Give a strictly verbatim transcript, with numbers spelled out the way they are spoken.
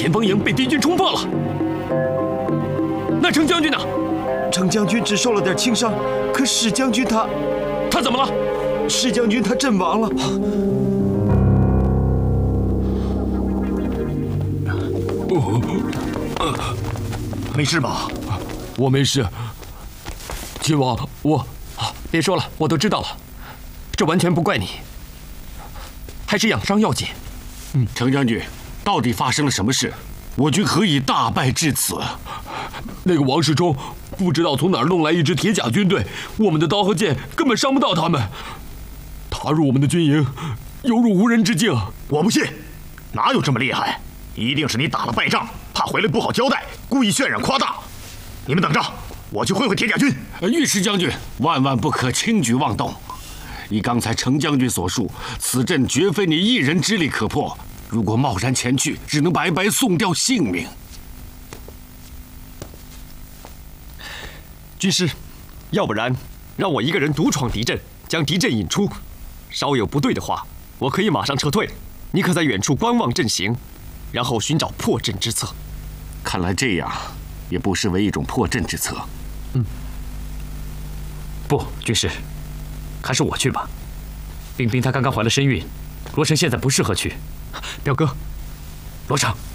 前锋营被敌军冲破了。那程将军呢？ 程将军只受了点轻伤，可史将军他， 他怎么了？ 史将军他阵亡了。 没事吧？ 我没事。亲王，我……别说了，我都知道了。这完全不怪你，还是养伤要紧。 嗯，程将军，到底发生了什么事？我军何以大败至此？ 那个王世充不知道从哪儿弄来一支铁甲军队，我们的刀和剑根本伤不到他们。踏入我们的军营，犹如无人之境。 我不信，哪有这么厉害？一定是你打了败仗，怕回来不好交代，故意渲染夸大。你们等着，我去会会铁甲军。 御史将军，万万不可轻举妄动。依刚才程将军所述，此阵绝非你一人之力可破。如果贸然前去，只能白白送掉性命。 军师，要不然让我一个人独闯敌阵，将敌阵引出。稍有不对的话，我可以马上撤退。你可在远处观望阵型，然后寻找破阵之策。 看来这样也不失为一种破阵之策。 嗯，不，军师，还是我去吧。冰冰她刚刚怀了身孕，罗成现在不适合去。 表哥，罗成。